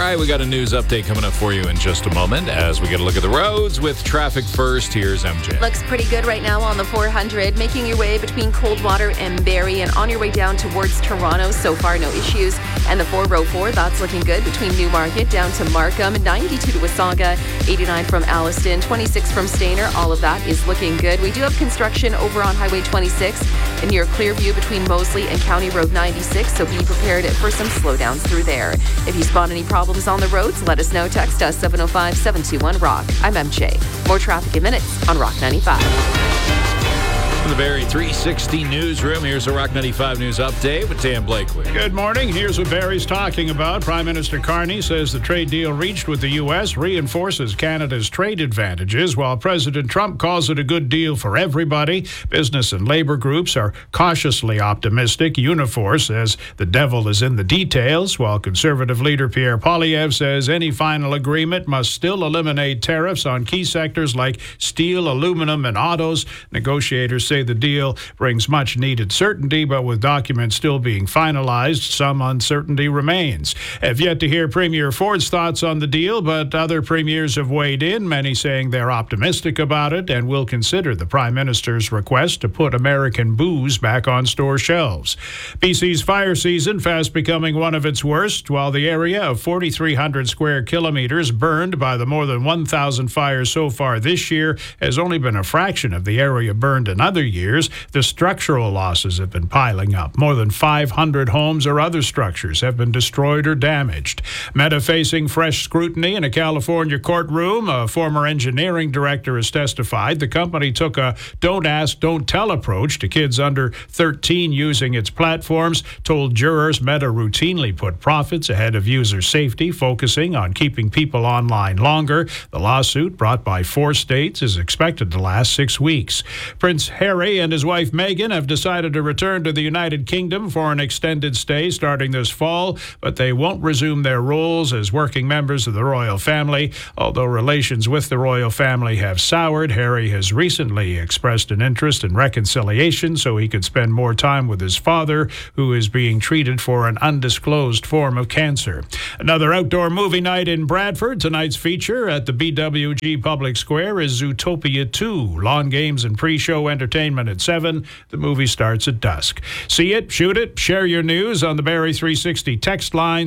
right, we got a news update coming up for you in just a moment as we get a look at the roads with traffic first. Here's MJ. Looks pretty good right now on the 400, making your way between Coldwater and Barrie and on your way down towards Toronto. So far, no issues. And the 404, that's looking good between Newmarket down to Markham, 92 to Wasaga, 89 from Alliston, 26 from Stayner. All of that is looking good. We do have construction over on Highway 26 and near Clearview between Moseley and County Road 96, so be prepared for some slowdowns through there. If you spot any problems on the roads, let us know. Text us 705-721-ROCK. I'm MJ. More traffic in minutes on Rock 95. From the Barrie 360 newsroom, here's a Rock 95 News update with Dan Blakely. Good morning. Here's what Barrie's talking about. Prime Minister Carney says the trade deal reached with the U.S. reinforces Canada's trade advantages, while President Trump calls it a good deal for everybody. Business and labor groups are cautiously optimistic. Unifor says the devil is in the details, while Conservative leader Pierre Poilievre says any final agreement must still eliminate tariffs on key sectors like steel, aluminum, and autos. Negotiators say the deal brings much needed certainty, but with documents still being finalized, some uncertainty remains. Have yet to hear Premier Ford's thoughts on the deal, but other premiers have weighed in, many saying they're optimistic about it and will consider the Prime Minister's request to put American booze back on store shelves. BC's fire season fast becoming one of its worst, while the area of 4,300 square kilometers burned by the more than 1,000 fires so far this year has only been a fraction of the area burned in other years. The structural losses have been piling up. More than 500 homes or other structures have been destroyed or damaged. Meta facing fresh scrutiny in a California courtroom. A former engineering director has testified the company took a don't ask, don't tell approach to kids under 13 using its platforms. Told jurors Meta routinely put profits ahead of user safety, focusing on keeping people online longer. The lawsuit, brought by 4 states, is expected to last 6 weeks. Prince Harry and his wife Meghan have decided to return to the United Kingdom for an extended stay starting this fall, but they won't resume their roles as working members of the royal family. Although relations with the royal family have soured, Harry has recently expressed an interest in reconciliation so he could spend more time with his father, who is being treated for an undisclosed form of cancer. Another outdoor movie night in Bradford. Tonight's feature at the BWG Public Square is Zootopia 2. Lawn games and pre-show entertainment at 7. The movie starts at dusk. See it, shoot it, share your news on the Barrie 360 text line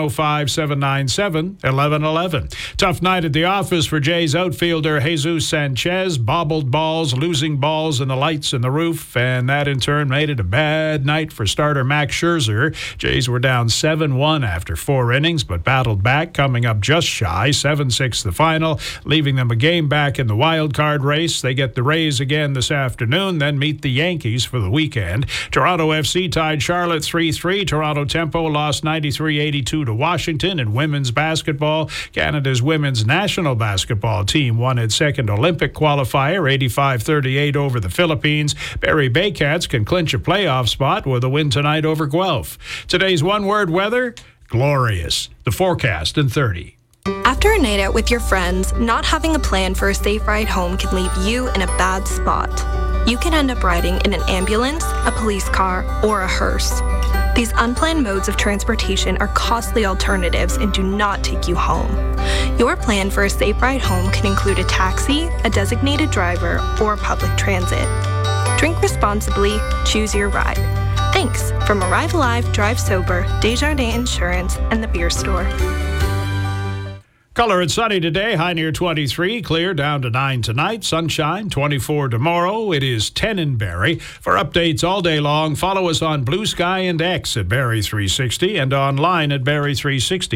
705-797-1111. Tough night at the office for Jays outfielder Jesus Sanchez. Bobbled balls, losing balls, and the lights in the roof, and that in turn made it a bad night for starter Max Scherzer. Jays were down 7-1 after 4 innings, but battled back, coming up just shy, 7-6 the final, leaving them a game back in the wild card race. They get the Rays again this afternoon, then meet the Yankees for the weekend. Toronto FC tied Charlotte 3-3. Toronto Tempo lost 93-82 to Washington. In women's basketball, Canada's women's national basketball team won its second Olympic qualifier, 85-38 over the Philippines. Barrie Baycats can clinch a playoff spot with a win tonight over Guelph. Today's one-word weather, glorious. The forecast in 30. After a night out with your friends, not having a plan for a safe ride home can leave you in a bad spot. You can end up riding in an ambulance, a police car, or a hearse. These unplanned modes of transportation are costly alternatives and do not take you home. Your plan for a safe ride home can include a taxi, a designated driver, or public transit. Drink responsibly, choose your ride. Thanks from Arrive Alive, Drive Sober, Desjardins Insurance, and the Beer Store. Color and sunny today, high near 23, clear down to 9 tonight, sunshine 24 tomorrow. It is 10 in Barrie. For updates all day long, follow us on Blue Sky and X at Barrie 360 and online at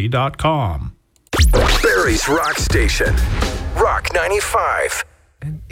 Barrie360.com. Barrie's Rock Station, Rock 95.